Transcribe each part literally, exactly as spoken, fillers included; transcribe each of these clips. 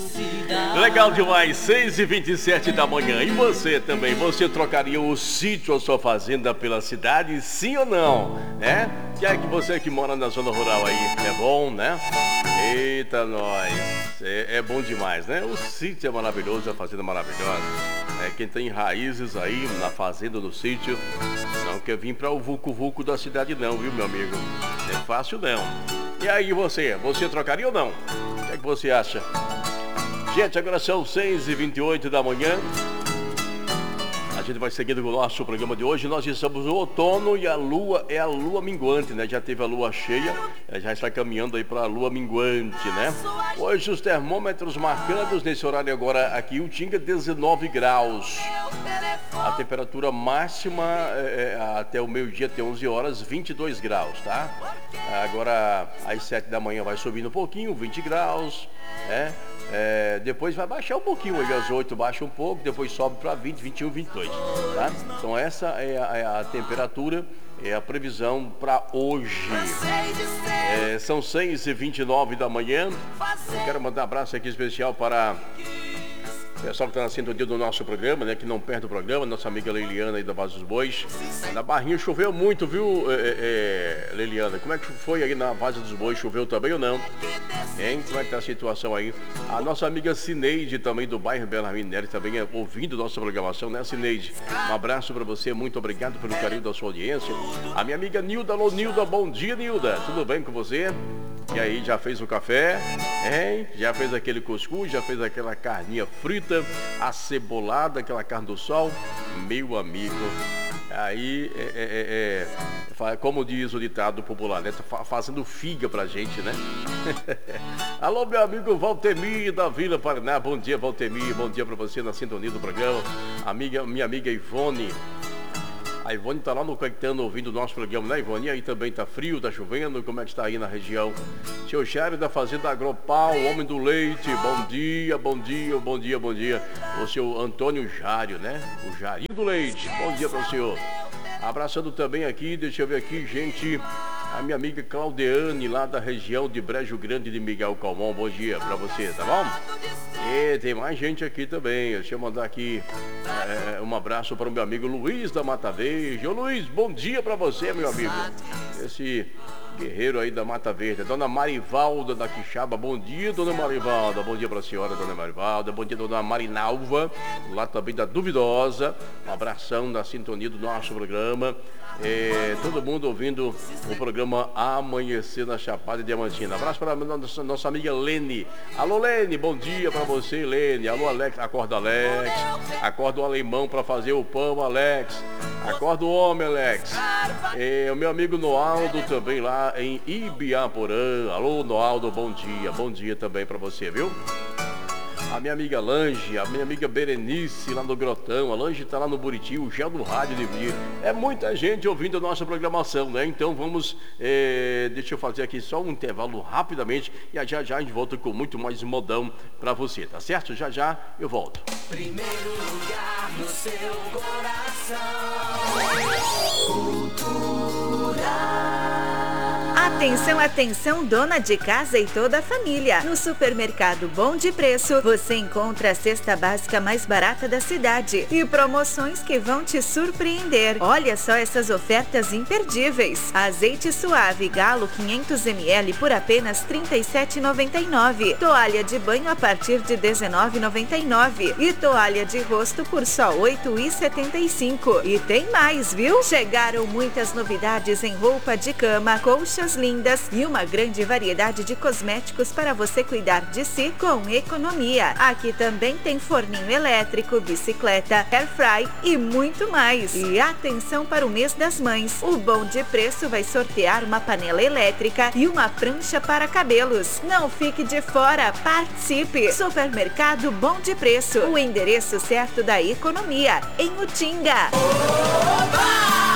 Legal demais, seis e vinte e sete da manhã. E você também, você trocaria o sítio ou sua fazenda pela cidade, sim ou não? Né? Que é que você que mora na zona rural aí, é bom, né? Eita, nós, é, é bom demais, né? O sítio é maravilhoso, a fazenda é maravilhosa. É, quem tem raízes aí na fazenda, no sítio, não quer vir para o vucu-vucu da cidade não, viu, meu amigo? Não é fácil não. E aí você, você trocaria ou não? O que é que você acha? Gente, agora são seis e vinte e oito da manhã. A gente vai seguindo com o nosso programa de hoje. Nós estamos no outono e a lua é a lua minguante, né? Já teve a lua cheia, já está caminhando aí para a lua minguante, né? Hoje os termômetros marcando nesse horário agora aqui, o Utinga, dezenove graus. A temperatura máxima é, até o meio-dia, até onze horas, vinte e dois graus, tá? Agora às sete da manhã vai subindo um pouquinho, vinte graus, né? É, depois vai baixar um pouquinho, hoje às oito baixa um pouco, depois sobe para vinte, vinte e um, vinte e dois, tá? Então essa é a, é a temperatura, é a previsão para hoje. É, são seis e vinte e nove da manhã. Eu quero mandar um abraço aqui especial para o pessoal que está na sintonia do nosso programa, né? Que não perde o programa, nossa amiga Leiliana aí da Base dos Bois. Na Barrinha choveu muito, viu, é, é, Leiliana? Como é que foi aí na Base dos Bois? Choveu também ou não? Hein? Como é que tá a situação aí? A nossa amiga Cineide, também do bairro Bela Minério, também é ouvindo nossa programação, né, Cineide? Um abraço para você, muito obrigado pelo carinho da sua audiência. A minha amiga Nilda, alô Nilda, bom dia, Nilda. Tudo bem com você? E aí, já fez o café? Hein? Já fez aquele cuscuz? Já fez aquela carninha frita, acebolada, aquela carne do sol? Meu amigo, aí, é, é, é, é, como diz o ditado popular, né? Tá fazendo figa pra gente, né? Alô, meu amigo Valtemir da Vila Paraná, bom dia, Valtemir, bom dia pra você na sintonia do programa. Amiga, minha amiga Ivone. A Ivone tá lá no Caetano ouvindo o nosso programa, né, Ivone? E aí também tá frio, tá chovendo, como é que está aí na região? Seu Jário da Fazenda Agropau, homem do leite, bom dia, bom dia, bom dia, bom dia. O seu Antônio Jário, né? O Jarinho do Leite, bom dia para o senhor. Abraçando também aqui, deixa eu ver aqui, gente, a minha amiga Claudeane, lá da região de Brejo Grande de Miguel Calmon, bom dia para você, tá bom? E tem mais gente aqui também, deixa eu mandar aqui é, um abraço para o meu amigo Luiz da Mata Verde. Ô Luiz, bom dia para você, meu amigo. Esse guerreiro aí da Mata Verde, dona Marivalda da Quixaba, bom dia, dona Marivalda, bom dia para a senhora, dona Marivalda, bom dia, dona Marinalva, lá também da Duvidosa, um abração na sintonia do nosso programa, é, todo mundo ouvindo o programa Amanhecer na Chapada Diamantina. Abraço para a nossa, nossa amiga Lene. Alô Lene, bom dia para você, Lene. Alô Alex, acorda Alex, acorda o alemão para fazer o pão, Alex, acorda o homem, Alex. É, o meu amigo Noaldo também lá em Ibiaporã. Alô Noaldo, bom dia, bom dia também para você, viu? A minha amiga Lange, a minha amiga Berenice lá no Grotão, a Lange tá lá no Buriti, o Gel do Rádio de Vir. É muita gente ouvindo a nossa programação, né? Então vamos, é, deixa eu fazer aqui só um intervalo rapidamente e já já a gente volta com muito mais modão pra você, tá certo? Já já eu volto. Primeiro lugar no seu coração. Cultura. Atenção, atenção, dona de casa e toda a família. No supermercado Bom de Preço, você encontra a cesta básica mais barata da cidade e promoções que vão te surpreender. Olha só essas ofertas imperdíveis. Azeite suave Galo quinhentos mililitros por apenas trinta e sete reais e noventa e nove centavos. Toalha de banho a partir de dezenove reais e noventa e nove centavos. E toalha de rosto por só oito reais e setenta e cinco centavos. E tem mais, viu? Chegaram muitas novidades em roupa de cama, colchas lindas e uma grande variedade de cosméticos para você cuidar de si com economia. Aqui também tem forninho elétrico, bicicleta, airfry e muito mais. E atenção para o mês das mães. O Bom de Preço vai sortear uma panela elétrica e uma prancha para cabelos. Não fique de fora, participe! Supermercado Bom de Preço, o endereço certo da economia, em Utinga. Oba!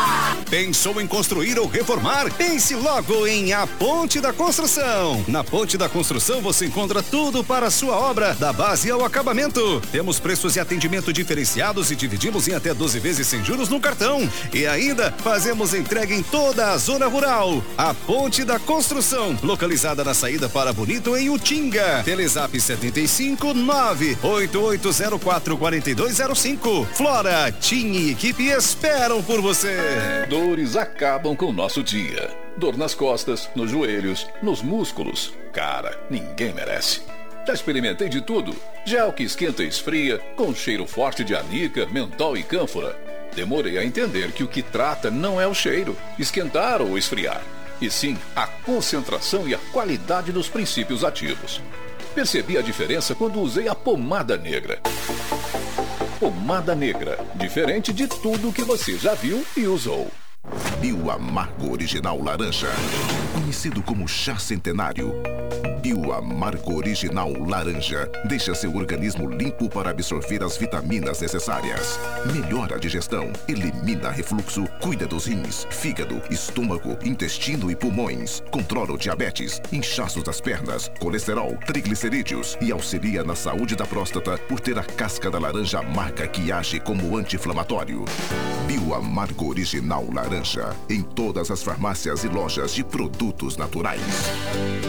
Pensou em construir ou reformar? Pense logo em A Ponte da Construção. Na Ponte da Construção você encontra tudo para a sua obra, da base ao acabamento. Temos preços e atendimento diferenciados e dividimos em até doze vezes sem juros no cartão. E ainda fazemos entrega em toda a zona rural. A Ponte da Construção, localizada na saída para Bonito, em Utinga. Telezap setenta e cinco, nove oito oito zero quatro, quatro dois zero cinco. Flora, Tim e equipe esperam por você. Dores acabam com o nosso dia. Dor nas costas, nos joelhos, nos músculos. Cara, ninguém merece. Já experimentei de tudo. Gel que esquenta e esfria, com cheiro forte de anica, mentol e cânfora. Demorei a entender que o que trata não é o cheiro, esquentar ou esfriar, e sim a concentração e a qualidade dos princípios ativos. Percebi a diferença quando usei a pomada negra. Pomada negra, diferente de tudo que você já viu e usou. Bio Amargo Original Laranja, conhecido como chá centenário. Bio Amargo Original Laranja deixa seu organismo limpo para absorver as vitaminas necessárias. Melhora a digestão, elimina refluxo, cuida dos rins, fígado, estômago, intestino e pulmões. Controla o diabetes, inchaços das pernas, colesterol, triglicerídeos e auxilia na saúde da próstata por ter a casca da laranja amarga que age como anti-inflamatório. Bio Amargo Original Laranja, em todas as farmácias e lojas de produtos naturais.